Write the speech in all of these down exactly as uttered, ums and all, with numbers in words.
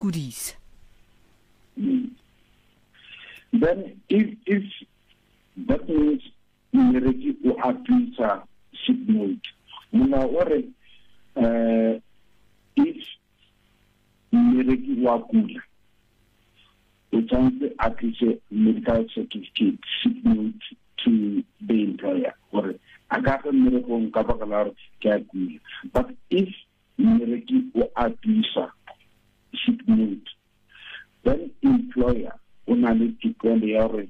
kudisa. Mm. Then if if that means mmereki o apisa sick note, mona ore uh, if mmereki wa kula, o tshwanetse a tlise medical certificate sick note to the employer, or a ka ga mmerekong ka baka la ke a kula. But if mmereki o apisa sick note, then employer only declare your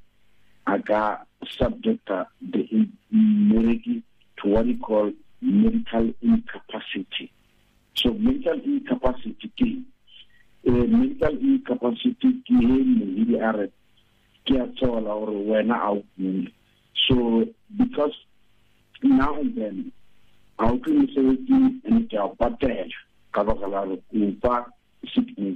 aga subject the mmereki to what we call medical incapacity. So medical incapacity, uh, medical incapacity ki are ki atsola or when out. So because now and then out in the and your patel kabakala upa sick.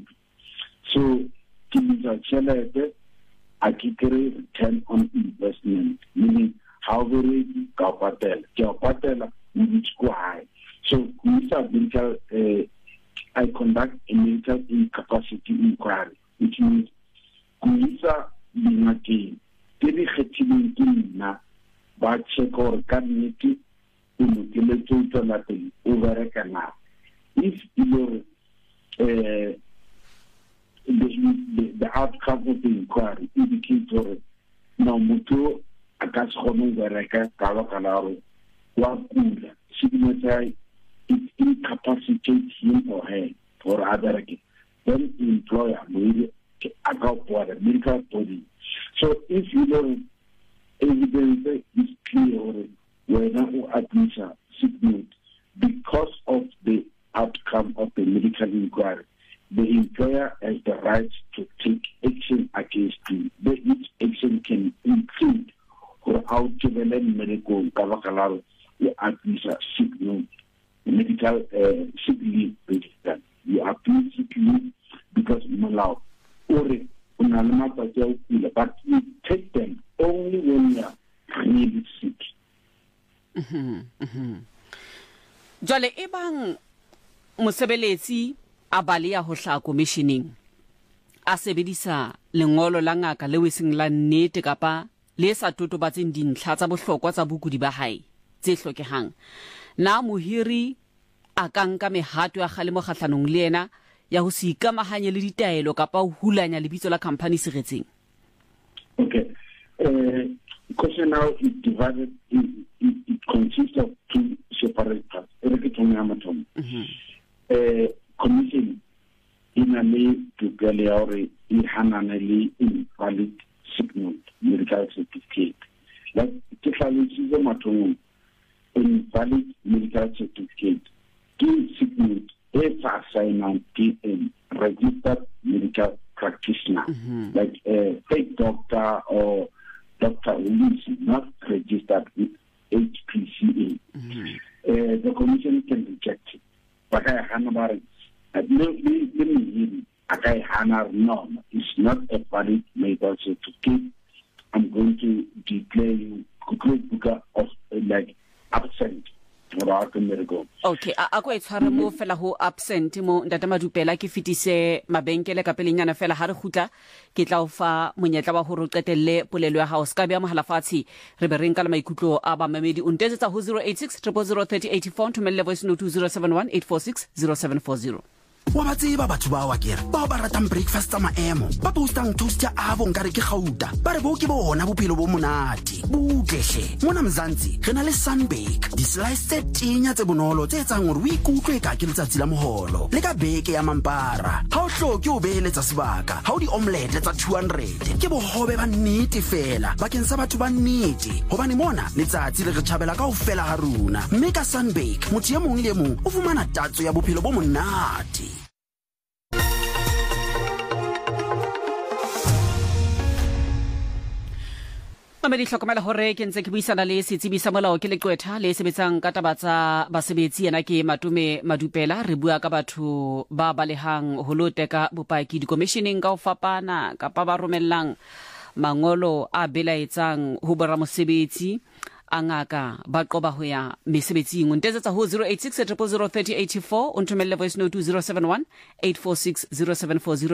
So Kimiza Chelete, I keep return on investment, meaning how very Kapatel, Kapatel, which go high. So, Mister Medical, uh, I conduct a medical incapacity inquiry, which means Mister Binati, Teddy Hetching na, but check or community in the total Latin over a canal. If your uh, The, the, the outcome of the inquiry indicates that now mutu akas khono wereka kala kalaro wa kula signifies it incapacitates him or her for other again. Then the employer will account for the medical body. So if you know evidence is clear whether or admission sick note because of the outcome of the medical inquiry, the employer has the right to take action against you. But each action can include or out development medical kavakalaro you abuse sick note, medical uh, sick leave register. You abuse sick leave because Malau or unalama but you take them only when you are really sick. Mm-hmm. Mm-hmm. Jole ebang mosebeletsi a balea ho hla commissioning a sebedisa lengolo la ngaka le weseng la nnete kapa le sa totobatseng dintlha tsa bohlokwa tsa bokudi ba hae tse hlokehang, na mohiri a ka nka mehato ya kgalemo kgahlanong le yena ya ho se ikamahanye le ditaelo kapa ho hulanya lebitso la company seretseng? Okay. Uh, question now is divided, it, it, it consists of two separate parts. Mm-hmm. Uh, commission in a way to Galeore in Hananelli invalid sick note, medical certificate. Like Tifalism invalid medical certificate, give sick note, a assignment P M, registered medical practitioner, mm-hmm. like a fake doctor or doctor who is not registered with H P C A. Mm-hmm. Uh, the commission can reject it. But I have about let me hear Akai Hanar, no, it's not a valid medical certificate. I'm going to declare you of like absent. Okay, a go itshware mo fela ho absent mo Ntate Madupela ke fitise mabenkele ka pelenyana fela ha re khutla ke tla o fa monyetla wa ho re qetelle polelo ya hao ska bya mohala fatsi re be re nka le maikutlo a ba mamedi o ntetsetsa ho zero eight six zero zero zero three oh eight four ntumelle voice note zero seven one eight four six zero seven four zero. Wa ba tseba batho ba wa kere ba ba ratang breakfast tsa maemo ba postang toast ya abo nkare ke gauta ba re bo ke bona bophelo bo monate butleshe mona Mzansi re na le Sunbake di slice tse tinya tse bonolo tse etsang hore o ikutlwe ka ke letsatsi la moholo le ka beke ya mampara ha o hloke o beeletsa sebaka ha o di omelette tsa two hundred ke bohobe ba nnete fela bakeng sa batho ba nnete hobane mona letsatsi le re tjhabela ka o fela haruna mme ka Sunbake motho ye mong le mong o fumana tatso ya bophelo bo monate. Mamedi hlokomela hore ke ntse ke buisana le setsebi sa molao ke leqwetha le sebetsang ka taba tsa basebetsi yana ke Matume Madupela re bua ka batho ba balehang ho lo teka bopaki di commissioning ka o fapana ka pa ba romellang mangolo a belaetsang ho bora mosebetsi angaka ba qoba ho ya mesebetsing o ntetsetsa ho zero eight six zero zero zero three oh eight four o ntumelle voice note zero seven one eight four six zero seven four zero.